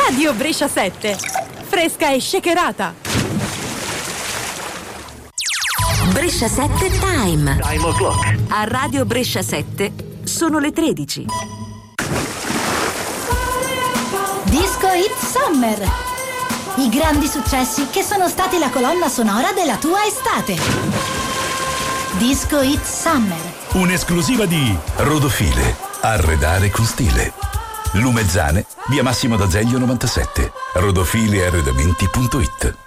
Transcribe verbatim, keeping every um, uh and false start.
Radio Brescia sette, fresca e shakerata. Brescia sette Time. Time o'clock. A Radio Brescia sette sono le tredici. Disco Hit Summer. I grandi successi che sono stati la colonna sonora della tua estate. Disco Hit Summer. Un'esclusiva di Rodofile. Arredare con stile. Lumezzane, via Massimo d'Azeglio novantasette. rodofile arredamenti punto it.